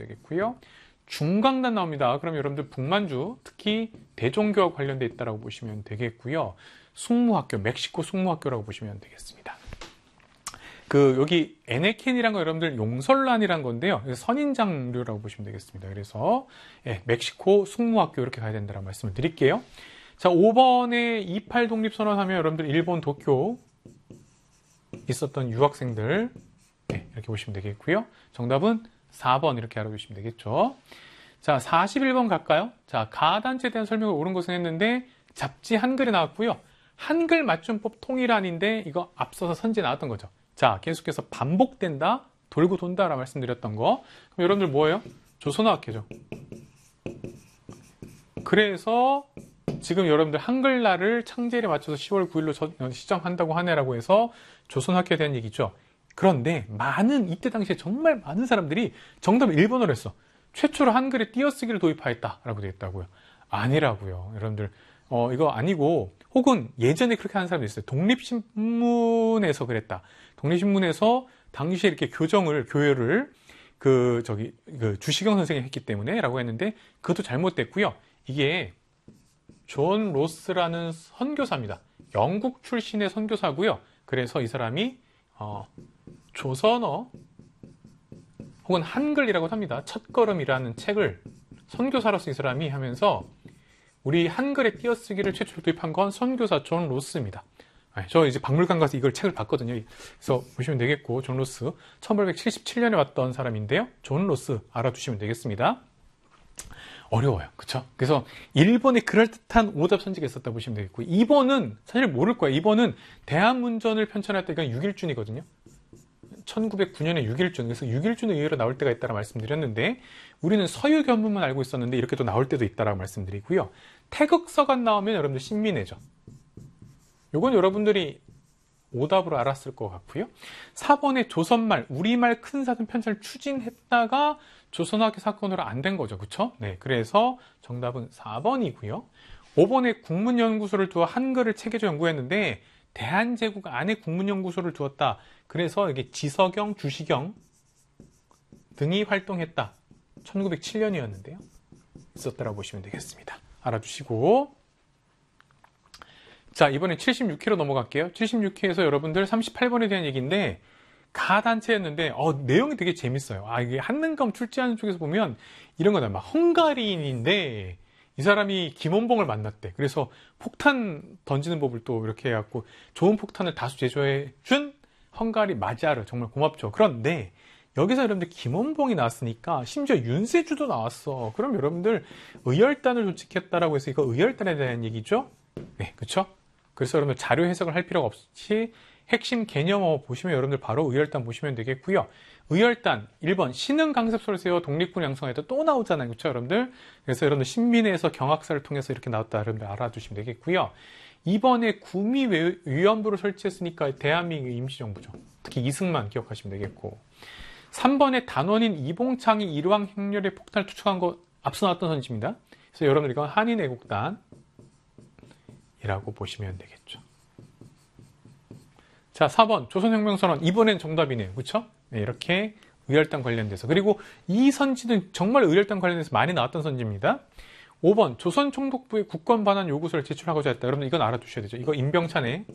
되겠고요. 중강단 나옵니다. 그럼 여러분들 북만주, 특히 대종교와 관련돼 있다고 보시면 되겠고요. 숙무학교, 멕시코 숙무학교라고 보시면 되겠습니다. 여기 에네켄이란 거 여러분들 용설란이란 건데요. 선인장류라고 보시면 되겠습니다. 그래서 멕시코 숙무학교 이렇게 가야 된다는 말씀을 드릴게요. 자, 5번에 28 독립선언하면 여러분들 일본 도쿄 있었던 유학생들 이렇게 보시면 되겠고요. 정답은 4번 이렇게 알아두시면 되겠죠. 자, 41번 갈까요? 자, 가단체에 대한 설명을 옳은 것은 했는데 잡지 한글에 나왔고요. 한글 맞춤법 통일안인데 이거 앞서서 선지에 나왔던 거죠. 자, 계속해서 반복된다, 돌고 돈다라고 말씀드렸던 거. 그럼 여러분들 뭐예요? 조선어학회죠. 그래서 지금 여러분들 한글날을 창제일에 맞춰서 10월 9일로 시정한다고 하네라고 해서 조선학회에 대한 얘기죠. 그런데 이때 당시에 정말 많은 사람들이 정답을 1번으로 했어. 최초로 한글에 띄어쓰기를 도입하였다라고 되어 있다고요. 아니라고요. 여러분들 이거 아니고, 혹은 예전에 그렇게 하는 사람도 있어요. 독립신문에서 그랬다. 독립신문에서 당시에 이렇게 교열을 주시경 선생이 했기 때문에 라고 했는데 그것도 잘못됐고요. 이게 존 로스라는 선교사입니다. 영국 출신의 선교사고요. 그래서 이 사람이 조선어 혹은 한글이라고 합니다. 첫걸음이라는 책을 선교사로서 이 사람이 하면서 우리 한글에 띄어쓰기를 최초로 도입한 건 선교사 존 로스입니다. 저 이제 박물관 가서 이걸 책을 봤거든요. 그래서 보시면 되겠고, 존 로스 1877년에 왔던 사람인데요. 존 로스 알아두시면 되겠습니다. 어려워요. 그쵸? 그래서 1번에 그럴듯한 오답 선지가 있었다 보시면 되겠고, 2번은 사실 모를 거예요. 2번은 대한문전을 편찬할 때가 6일준이거든요. 1909년에 6일준. 그래서 6일준의 의외로 나올 때가 있다고 말씀드렸는데, 우리는 서유견문만 알고 있었는데 이렇게 또 나올 때도 있다고 말씀드리고요. 태극서간 나오면 여러분들 신민회죠. 요건 여러분들이 오답으로 알았을 것 같고요. 4번에 조선말, 우리말 큰사전 편찬을 추진했다가 조선학회 사건으로 안 된 거죠. 그쵸? 네. 그래서 정답은 4번이고요. 5번에 국문연구소를 두어 한글을 체계적 연구했는데 대한제국 안에 국문연구소를 두었다. 그래서 이게 지서경, 주시경 등이 활동했다. 1907년이었는데요. 있었다라고 보시면 되겠습니다. 알아두시고. 자, 이번에 76회로 넘어갈게요. 76회에서 여러분들 38번에 대한 얘기인데, 가단체였는데, 내용이 되게 재밌어요. 이게 한능검 출제하는 쪽에서 보면 이런 거다. 막 헝가리인인데, 이 사람이 김원봉을 만났대. 그래서 폭탄 던지는 법을 또 이렇게 해갖고, 좋은 폭탄을 다수 제조해준 헝가리 마자르. 정말 고맙죠. 그런데, 여기서 여러분들 김원봉이 나왔으니까, 심지어 윤세주도 나왔어. 그럼 여러분들 의열단을 조직했다라고 해서 이거 의열단에 대한 얘기죠? 네, 그쵸? 그래서 여러분들 자료 해석을 할 필요가 없이 핵심 개념어 보시면 여러분들 바로 의열단 보시면 되겠고요. 의열단 1번 신흥 강습소를 세워 독립군 양성에도 또 나오잖아요. 그렇죠, 여러분들? 그래서 여러분들 신민회에서 경학사를 통해서 이렇게 나왔다 여러분들 알아두시면 되겠고요. 2번에 구미위원부를 설치했으니까 대한민국 임시정부죠. 특히 이승만 기억하시면 되겠고. 3번에 단원인 이봉창이 일왕 행렬에 폭탄을 투척한 거 앞서 나왔던 선지입니다. 그래서 여러분들 이건 한인애국단 이라고 보시면 되겠죠. 자, 4번 조선혁명선언. 이번엔 정답이네요. 그렇죠? 네, 이렇게 의열단 관련돼서. 그리고 이 선지는 정말 의열단 관련돼서 많이 나왔던 선지입니다. 5번 조선총독부의 국권 반환 요구서를 제출하고자 했다. 여러분 이건 알아두셔야 되죠. 이거 임병찬의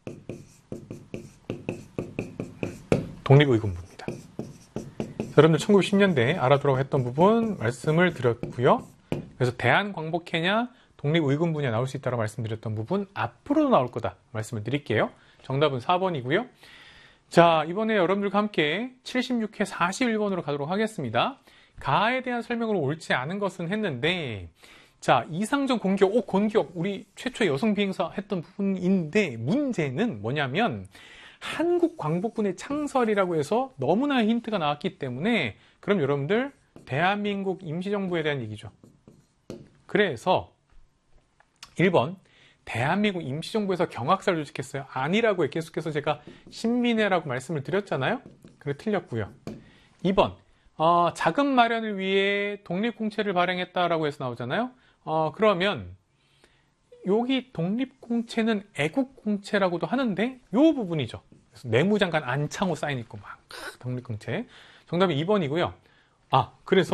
독립의군부입니다. 여러분들 1910년대에 알아두라고 했던 부분 말씀을 드렸고요. 그래서 대한광복회냐 독립의군부냐 나올 수 있다고 말씀드렸던 부분 앞으로도 나올 거다 말씀을 드릴게요. 정답은 4번이고요. 자, 이번에 여러분들과 함께 76회 41번으로 가도록 하겠습니다. 가에 대한 설명을 옳지 않은 것은 했는데, 자, 이상전 공기업, 공기업 우리 최초의 여성 비행사 했던 부분인데 문제는 뭐냐면 한국광복군의 창설이라고 해서 너무나 힌트가 나왔기 때문에 그럼 여러분들 대한민국 임시정부에 대한 얘기죠. 그래서 1번 대한민국 임시정부에서 경학사를 조직했어요. 아니라고 계속해서 제가 신민회라고 말씀을 드렸잖아요. 그래 틀렸고요. 2번 자금 마련을 위해 독립공채를 발행했다라고 해서 나오잖아요. 그러면 여기 독립공채는 애국공채라고도 하는데 요 부분이죠. 그래서 내무장관 안창호 사인 있고 막 독립공채. 정답이 2번이고요. 그래서